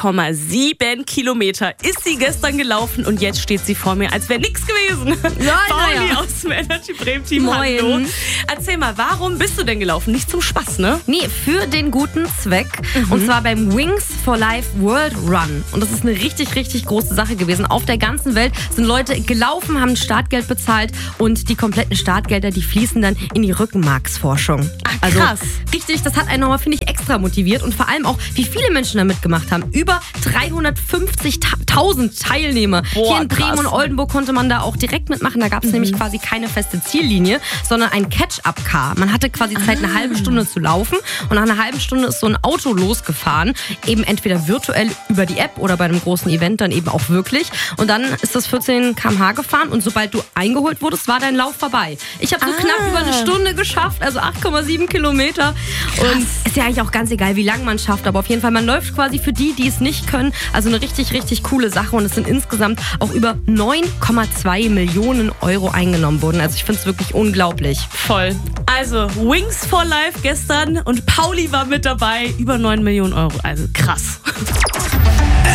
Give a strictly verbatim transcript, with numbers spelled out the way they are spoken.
Komma sieben Kilometer ist sie gestern gelaufen und jetzt steht sie vor mir, als wäre nichts gewesen. Ja, Pauli ja. aus dem Energy Bremen Team, Moin. hallo. Erzähl mal, warum bist du denn gelaufen? Nicht zum Spaß, ne? Nee, für den guten Zweck. Mhm. Und zwar beim Wings for Life World Run. Und das ist eine richtig, richtig große Sache gewesen. Auf der ganzen Welt sind Leute gelaufen, haben Startgeld bezahlt und die kompletten Startgelder, die fließen dann in die Rückenmarksforschung. Ah, krass. Also richtig, das hat einen nochmal, finde ich, extra motiviert. Und vor allem auch, wie viele Menschen da mitgemacht haben. Über dreihundertfünfzigtausend Teilnehmer. Boah, Hier in Bremen krass. und Oldenburg konnte man da auch direkt mitmachen. Da gab es Mhm. nämlich quasi keine feste Ziellinie, sondern ein Catch-up-Car. Man hatte quasi Zeit, eine halbe Stunde zu laufen und nach einer halben Stunde ist so ein Auto losgefahren. Eben entweder virtuell über die App oder bei einem großen Event dann eben auch wirklich. Und dann ist das vierzehn Kilometer pro Stunde gefahren und sobald du eingeholt wurdest, war dein Lauf vorbei. Ich habe so Ah. knapp über eine Stunde geschafft, also acht Komma sieben Kilometer. Und ist ja eigentlich auch ganz egal, wie lange man schafft, aber auf jeden Fall, man läuft quasi für die, die es nicht können. Also eine richtig, richtig coole Sache und es sind insgesamt auch über neun Komma zwei Millionen Euro eingenommen worden. Also ich finde es wirklich unglaublich. Voll. Also, Wings for Life gestern und Pauli war mit dabei. Über neun Millionen Euro. Also krass.